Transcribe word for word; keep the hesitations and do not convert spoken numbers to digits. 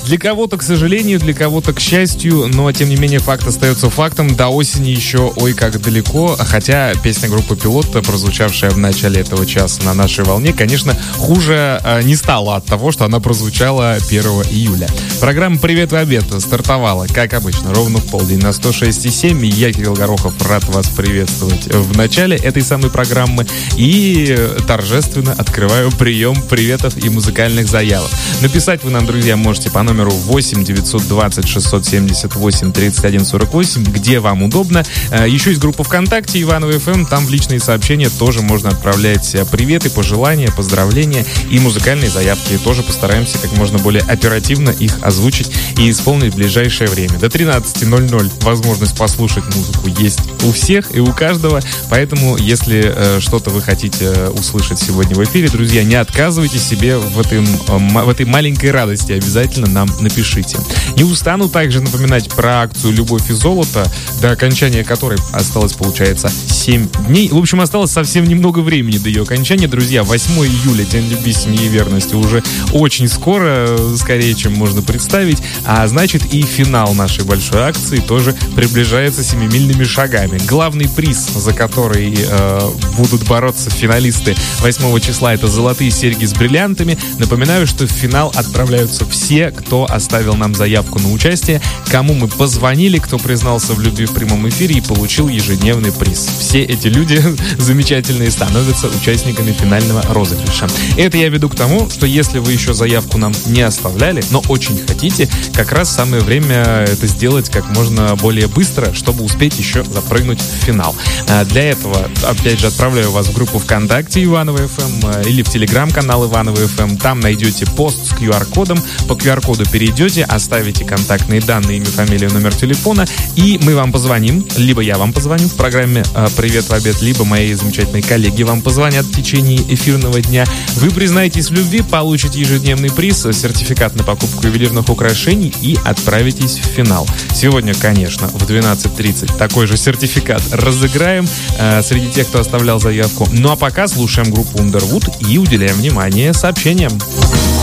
Для кого-то, к сожалению, для кого-то, к счастью, но, тем не менее, факт остается фактом. До осени еще ой как далеко. Хотя песня группы «Пилот», прозвучавшая в начале этого часа на нашей волне, конечно, хуже э, не стала от того, что она прозвучала первого июля. Программа «Привет в обед» стартовала, как обычно, ровно в полдень на сто шесть и семь. Я, Кирилл Горохов, рад вас приветствовать в начале этой самой программы. И торжественно открываю прием приветов и музыкальных заявок. Написать вы нам, друзья, можете по номеру восемь девятьсот двадцать шестьсот семьдесят восемь тридцать один сорок восемь, где вам удобно. Еще есть группа ВКонтакте Иваново эф эм, там в личные сообщения тоже можно отправлять приветы, пожелания, поздравления и музыкальные заявки. Тоже постараемся как можно более оперативно их озвучить и исполнить в ближайшее время. До тринадцати ноль-ноль возможность послушать музыку есть у всех и у каждого, поэтому если э, что-то вы хотите э, услышать сегодня в эфире, друзья, не отказывайте себе в, этом, э, в этой маленькой радости, обязательно нам напишите. Не устану также напоминать про акцию «Любовь и золото», до окончания которой осталось, получается, семь дней. В общем, осталось совсем немного времени до ее окончания, друзья. восьмого июля, День любви, семьи и верности, уже очень скоро, скорее, чем можно представить. А значит, и финал нашей большой акции тоже приближается семимильными шагами. Главный приз, за который э, будут бороться финалисты восьмого числа, это золотые серьги с бриллиантами. Напоминаю, что в финал отправляются все, кто оставил нам заявку на участие, кому мы позвонили, кто признался в любви в прямом эфире и получил ежедневный приз. Все эти люди замечательные становятся участниками финального розыгрыша. Это я веду к тому, что если вы еще заявку нам не оставляли, но очень хотите, как раз самое время это сделать как можно более быстро, чтобы успеть еще запрыгнуть в финал. Для этого, опять же, отправляю вас в группу ВКонтакте Иваново эф эм или в телеграм-канал Иваново эф эм. Там найдете пост с ку ар-кодом. По ку ар-коду перейдете, оставите контактные данные, имя, фамилию, номер телефона, и мы вам позвоним, либо я вам позвоню в программе «Привет в обед», либо мои замечательные коллеги вам позвонят в течение эфирного дня. Вы признаетесь в любви, получите ежедневный приз, сертификат на покупку ювелирных украшений и отправитесь в финал. Сегодня, конечно, в двенадцать тридцать такой же сертификат разыграем э, среди тех, кто оставлял заявку. Ну а пока слушаем группу Underwood и уделяем внимание сообщениям.